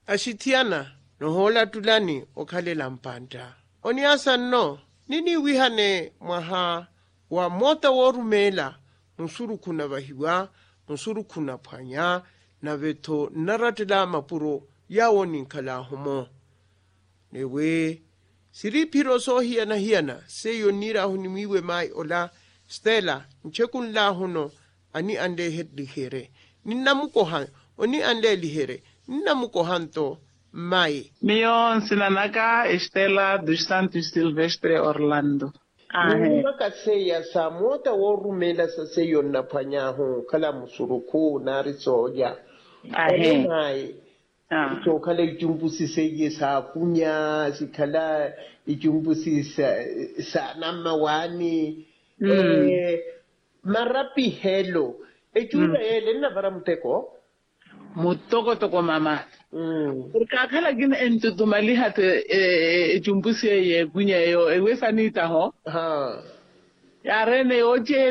ashitiana no hola tulani okhalela mpanda oni asanno nini wihane mwaha wa mota worumela musurukuna vahiwa musurukuna phwanya na veto naratela mapuro yawoni nkhala homo newe siripiro so hiana seyo nira hunimiwe mai ola Stella nchekun la huno ani ande hedlihere ninnamukohan oni ande lihere ninnamukohanto mai Mio sinanaka Estela dos Santos Silvestre Orlando. Maka seya sa mota worumela sa seyo na panyaho kala musuruku narisoja mai to kala ijumbusi seye sa kunya sikala ijumbusi sa namawani marapi hello ejura ele na varamteko Mutoko mama. Porque akala gina entutumali hate jumbusi ye gunya yo ewe sanita ho. Ha. Ya rene oje